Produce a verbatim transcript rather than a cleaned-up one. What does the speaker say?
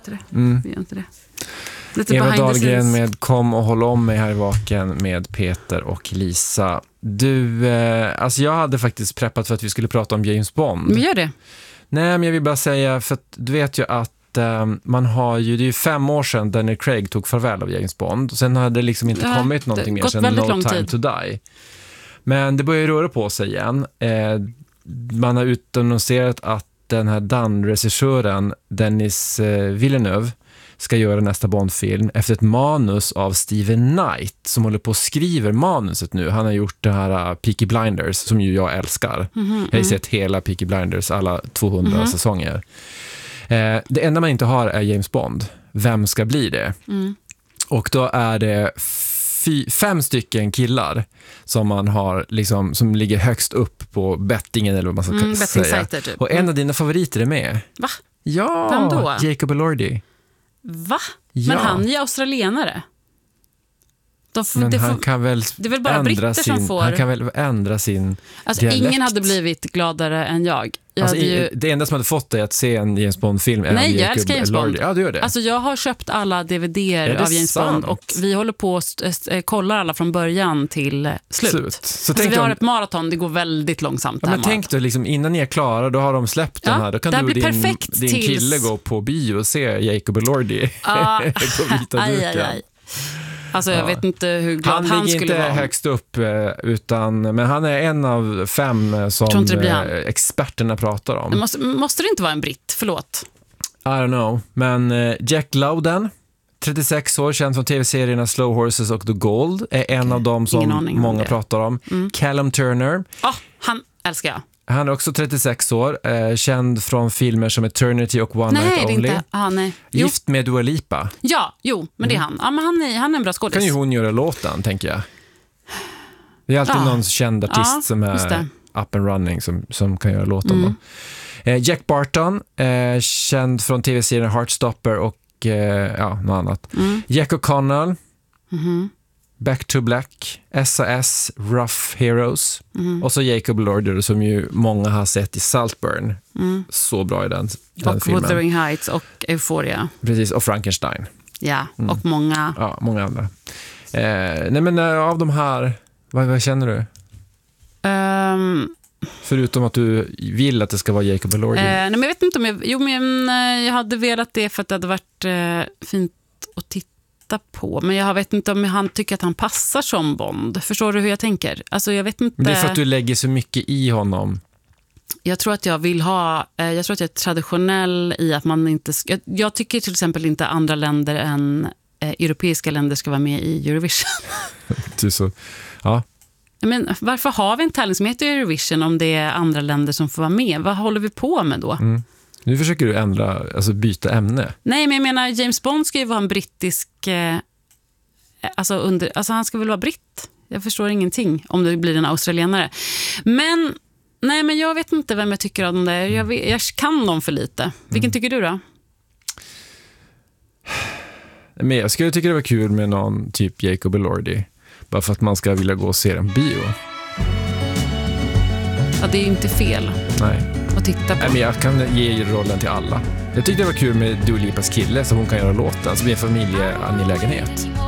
inte det. Mm. Vi gör inte det. Lite Eva behind the Dahlgren scenes. med Kom och håll om mig här i Vaken med Peter och Lisa. Du, eh, alltså jag hade faktiskt preppat för att vi skulle prata om James Bond. Men gör det. Nej, men jag vill bara säga, för att du vet ju att eh, man har ju, det är ju fem år sedan Daniel Craig tog farväl av James Bond. Och sen hade det liksom inte Ja, kommit någonting mer sedan No lång Time tid. to Die. Men det börjar ju röra på sig igen. Eh, man har utannonserat att den här Dan-regissören Denis eh, Villeneuve ska göra nästa Bond-film efter ett manus av Steven Knight som håller på och skriver manuset nu. Han har gjort det här uh, Peaky Blinders som ju jag älskar. Mm-hmm, jag har sett hela Peaky Blinders, alla tvåhundra mm-hmm. säsonger. Eh, det enda man inte har är James Bond. Vem ska bli det? Mm. Och då är det fy, fem stycken killar som man har liksom, som ligger högst upp på bettingen eller vad man ska mm, säga. Typ. Och en av dina favoriter är med. Va? Ja, vem då? Jacob Elordi. Va? Ja. Men han är ju australienare. De f- Men det han får, kan väl det är väl bara britter sin, som får... Han kan väl ändra sin alltså, dialekt. ingen hade blivit gladare än jag. jag alltså, hade ju... Det enda som hade fått dig att se en James Bond-film är Nej, jag Jacob älskar James Elordi. Bond. Ja, du gör det. Alltså, jag har köpt alla D V D-er av James sant? Bond och vi håller på att st- kollar alla från början till slut. slut. Så alltså, vi har om... ett maraton, det går väldigt långsamt. Ja, men tänk då, liksom, innan ni är klara, då har de släppt ja, den här. Då kan du och din, din tills... kille gå på bio och se Jacob Elordi ah, på vita aj, duken. aj, aj. Alltså jag ja. vet inte hur glad han, han skulle vara. Han ligger inte högst upp, utan, men han är en av fem som experterna pratar om. Det måste, måste det inte vara en britt? Förlåt. I don't know. Men Jack Lowden, trettiosex år, känd från tv-serierna Slow Horses och The Gold, är en okay. av dem som många pratar om. Mm. Callum Turner. Ja, oh, han älskar jag. Han är också trettiosex år, eh, känd från filmer som Eternity och One nej, Night Only. Inte. Ah, nej, Gift med Dua Lipa. Ja, jo, men det är han. Ja, men han, är, han är en bra skådis. Kan ju hon göra låten, tänker jag. Det är alltid ja. någon känd artist ja, som är up and running som, som kan göra låten. Mm. Eh, Jack Barton, eh, känd från tv-serien Heartstopper och eh, ja, något annat. Mm. Jack O'Connell. Mm-hmm. Back to Black, S A S, Rough Heroes mm. och så Jacob Elordi som ju många har sett i Saltburn. Mm. Så bra i den, den och filmen. Och Wuthering Heights och Euphoria. Precis, och Frankenstein. Ja, mm. och många. Ja, många andra. Eh, nej men äh, av de här, vad, vad känner du? Um, Förutom att du vill att det ska vara Jacob Elordi. Eh, nej men jag vet inte om jag, jo men jag hade velat det för att det hade varit eh, fint att titta på, men jag vet inte om han tycker att han passar som Bond. Förstår du hur jag tänker? Alltså jag vet inte. Men det är för att du lägger så mycket i honom. Jag tror att jag vill ha, jag tror att jag är traditionell i att man inte, jag, jag tycker till exempel inte andra länder än eh, europeiska länder ska vara med i Eurovision. Du så, ja. Men varför har vi en tävling som heter Eurovision om det är andra länder som får vara med? Vad håller vi på med då? Mm. Nu försöker du ändra, alltså byta ämne. Nej, men jag menar, James Bond ska ju vara en brittisk... Eh, alltså, under, alltså han ska väl vara britt. Jag förstår ingenting om det blir en australienare. Men, nej, men jag vet inte vem jag tycker om det. Jag, vet, jag kan dem för lite. Vilken mm. tycker du då? Men jag skulle tycka det var kul med någon typ Jacob Elordi. Bara för att man ska vilja gå och se en bio. Ja, det är ju inte fel. Nej. Att titta på. Nej, men jag kan ge rollen till alla. Jag tyckte det var kul med Dua Lipas kille så hon kan göra låten. Alltså det blir en familjeangelägenhet.